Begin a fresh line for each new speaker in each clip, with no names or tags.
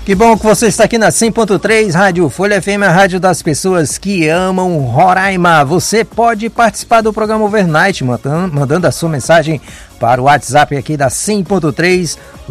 Que bom que você está aqui na 100.3 Rádio Folha FM, a rádio das pessoas que amam Roraima. Você pode participar do programa Overnight, mandando a sua mensagem para o WhatsApp aqui da 100.3, o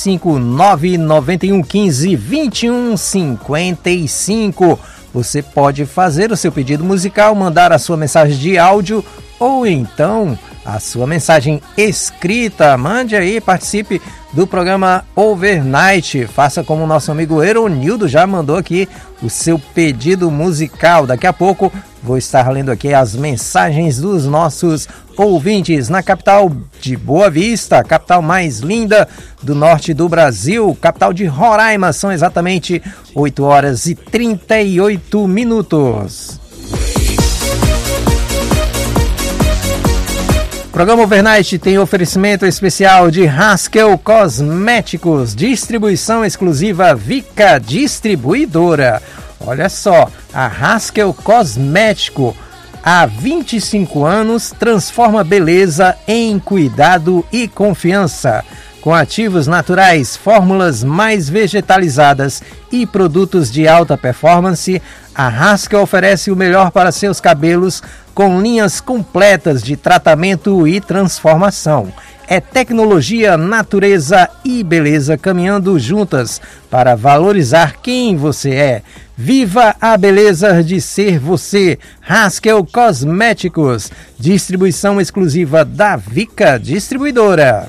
959-9115-2155. Você pode fazer o seu pedido musical, mandar a sua mensagem de áudio ou então a sua mensagem escrita. Mande aí, participe do programa Overnight. Faça como o nosso amigo Eronildo já mandou aqui o seu pedido musical. Daqui a pouco vou estar lendo aqui as mensagens dos nossos ouvintes na capital de Boa Vista, capital mais linda do norte do Brasil, capital de Roraima. São exatamente 8 horas e 38 minutos. O programa Overnight tem oferecimento especial de Haskell Cosméticos, distribuição exclusiva Vica Distribuidora. Olha só, a Haskell Cosmético, há 25 anos, transforma beleza em cuidado e confiança. Com ativos naturais, fórmulas mais vegetalizadas e produtos de alta performance, a Haskell oferece o melhor para seus cabelos com linhas completas de tratamento e transformação. É tecnologia, natureza e beleza caminhando juntas para valorizar quem você é. Viva a beleza de ser você. Haskell Cosméticos, distribuição exclusiva da Vica Distribuidora.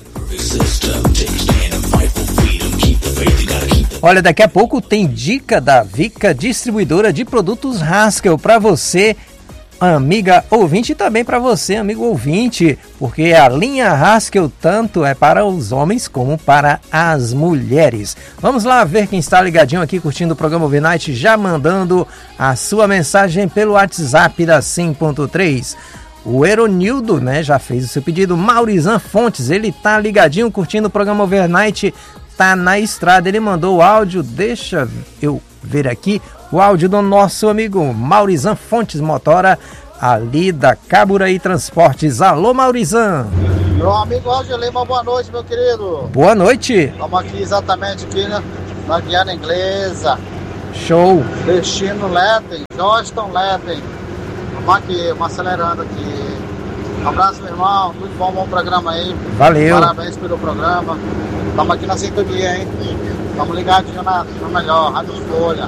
Olha, daqui a pouco tem dica da Vica Distribuidora de produtos Haskell para você, amiga ouvinte, e também para você, amigo ouvinte, porque a linha Haskell tanto é para os homens como para as mulheres. Vamos lá ver quem está ligadinho aqui curtindo o programa Overnight, já mandando a sua mensagem pelo WhatsApp da 100.3. O Eronildo, né, já fez o seu pedido. Maurizan Fontes, ele tá ligadinho curtindo o programa Overnight, tá na estrada, ele mandou o áudio, deixa eu ver aqui, o áudio do nosso amigo Maurizan Fontes Motora, ali da Caburaí Transportes. Alô, Maurizan.
Meu amigo Roger Lima, boa noite, meu querido.
Boa noite.
Estamos aqui exatamente aqui na Guiana Inglesa.
Show.
Destino Letten, Johnston Letten. Estamos aqui, acelerando aqui. Um abraço, meu irmão, tudo bom, bom programa aí.
Valeu.
Parabéns pelo programa. Estamos aqui na sintonia, hein? Estamos ligadinhos na melhor, Rádio Folha.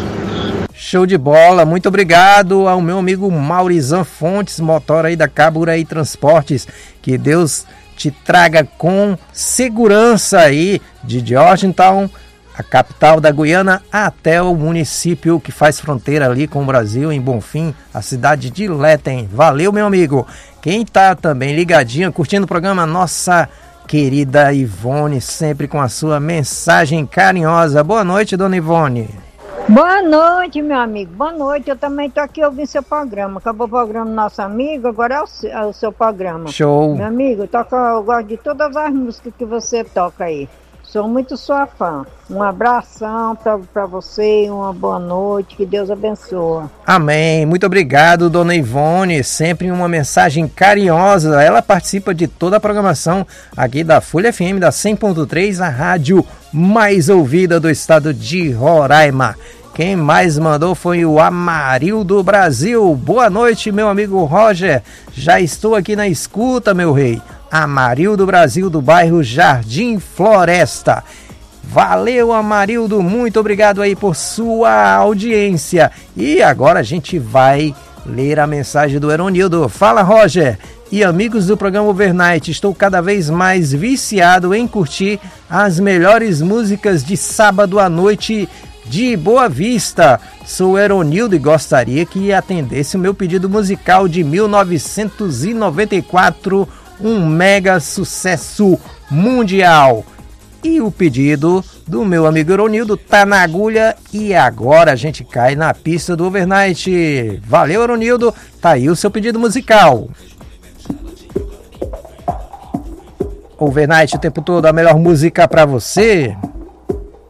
Show de bola, muito obrigado ao meu amigo Maurizan Fontes, motor aí da Caburaí Transportes. Que Deus te traga com segurança aí de Georgetown, a capital da Guiana, até o município que faz fronteira ali com o Brasil, em Bonfim, a cidade de Letten. Valeu, meu amigo. Quem tá também ligadinho, curtindo o programa, nossa querida Ivone, sempre com a sua mensagem carinhosa. Boa noite, dona Ivone.
Boa noite, meu amigo. Boa noite. Eu também estou aqui ouvindo seu programa. Acabou o programa do nosso amigo, agora é o seu programa.
Show.
Meu amigo, eu gosto de todas as músicas que você toca aí. Sou muito sua fã. Um abração para você e uma boa noite. Que Deus abençoe.
Amém. Muito obrigado, dona Ivone. Sempre uma mensagem carinhosa. Ela participa de toda a programação aqui da Folha FM, da 100.3, a rádio mais ouvida do estado de Roraima. Quem mais mandou foi o Amarildo Brasil. Boa noite, meu amigo Roger. Já estou aqui na escuta, meu rei. Amarildo Brasil, do bairro Jardim Floresta. Valeu, Amarildo, muito obrigado aí por sua audiência. E agora a gente vai ler a mensagem do Eronildo. Fala, Roger e amigos do programa Overnight, estou cada vez mais viciado em curtir as melhores músicas de sábado à noite de Boa Vista. Sou Eronildo e gostaria que atendesse o meu pedido musical de 1994, um mega sucesso mundial. E o pedido do meu amigo Eronildo tá na agulha e agora a gente cai na pista do Overnight. Valeu, Eronildo, tá aí o seu pedido musical. Overnight o tempo todo, a melhor música pra você.